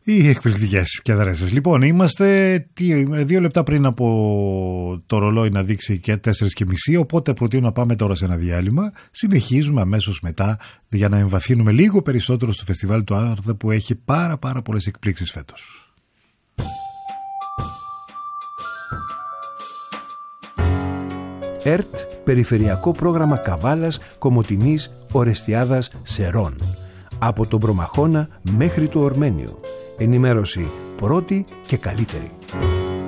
Οι εκπληκτικές και αδρέσες. Λοιπόν, είμαστε 2 λεπτά πριν από το ρολόι να δείξει και 4:30, οπότε προτείνω να πάμε τώρα σε ένα διάλειμμα. Συνεχίζουμε αμέσως μετά για να εμβαθύνουμε λίγο περισσότερο στο φεστιβάλ του Άρδε, που έχει πάρα πολλές εκπλήξεις φέτος. ΕΡΤ, Περιφερειακό Πρόγραμμα Καβάλας, Κομοτηνής, Ορεστιάδας, Σερών. Από τον Προμαχώνα μέχρι το Ορμένιο. Ενημέρωση πρώτη και καλύτερη.